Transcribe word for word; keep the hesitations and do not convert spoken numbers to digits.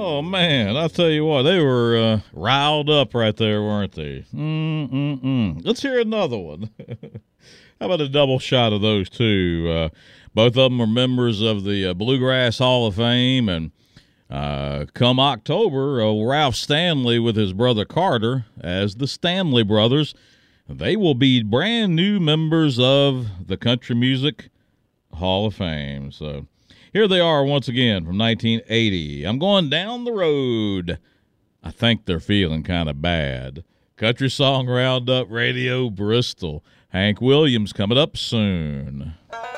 Oh, man, I'll tell you what, they were uh, riled up right there, weren't they? Mm-mm-mm. Let's hear another one. How about a double shot of those two? Uh, both of them are members of the uh, Bluegrass Hall of Fame, and uh, come October, uh, Ralph Stanley with his brother Carter as the Stanley Brothers, they will be brand new members of the Country Music Hall of Fame. So here they are once again from nineteen eighty. I'm going down the road. I think they're feeling kind of bad. Country Song Roundup Radio Bristol. Hank Williams coming up soon.